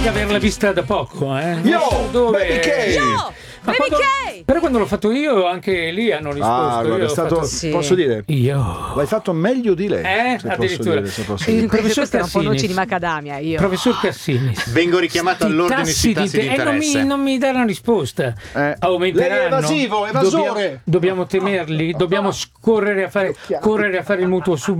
di averla vista da poco, eh? Yo, Dove? Baby K! Però quando l'ho fatto io, anche lì hanno risposto. Guarda, Io è stato, fatto... posso dire, io. l'hai fatto meglio di lei. Se posso Addirittura. dire, se posso dire. Il professor Queste erano un po' noci Cassini. di macadamia. Io. Professor Cassini. Vengo richiamato all'ordine sui tassi di interesse. Non mi dà una risposta. Aumenteranno. Lei è evasivo, evasore. Dobbiamo temerli, dobbiamo correre a fare il mutuo subito.